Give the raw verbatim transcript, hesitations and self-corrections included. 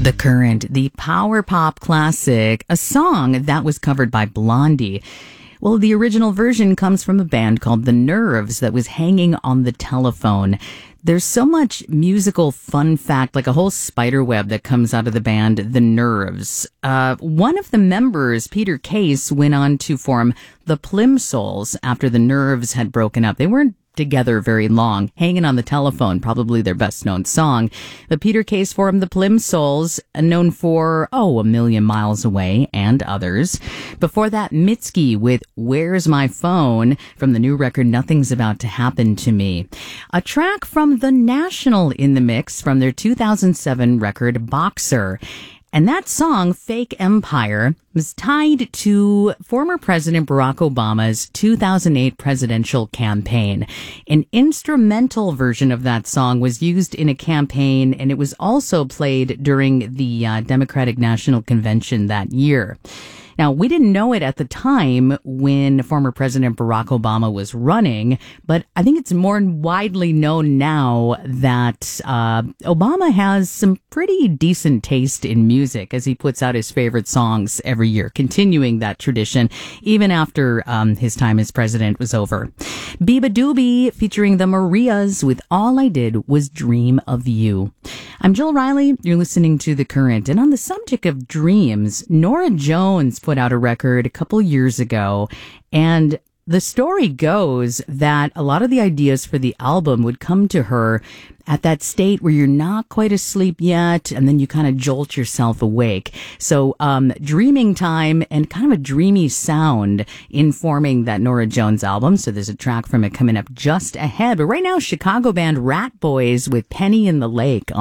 The Current, the power pop classic, a song that was covered by Blondie. Well, the original version comes from a band called The Nerves that was hanging on the telephone. There's so much musical fun fact, like a whole spider web that comes out of the band The Nerves. Uh, one of the members, Peter Case, went on to form the Plimsouls after The Nerves had broken up. They weren't together very long. Hanging on the Telephone, probably their best known song. The Peter Case formed the Plimsouls, known for, oh, A Million Miles Away and others. Before that, Mitski with Where's My Phone from the new record Nothing's About to Happen to Me. A track from The National in the mix from their two thousand seven record Boxer. And that song, Fake Empire, was tied to former President Barack Obama's two thousand eight presidential campaign. An instrumental version of that song was used in a campaign, and it was also played during the uh, Democratic National Convention that year. Now, we didn't know it at the time when former President Barack Obama was running, but I think it's more widely known now that uh, Obama has some pretty decent taste in music as he puts out his favorite songs every year, continuing that tradition even after um, his time as president was over. Biba Doobie featuring the Marias with All I Did Was Dream of You. I'm Jill Riley. You're listening to The Current. And on the subject of dreams, Norah Jones put out a record a couple years ago, and the story goes that a lot of the ideas for the album would come to her at that state where you're not quite asleep yet, and then you kind of jolt yourself awake. So um, dreaming time and kind of a dreamy sound informing that Norah Jones album. So there's a track from it coming up just ahead. But right now, Chicago band Rat Boys with Penny in the Lake.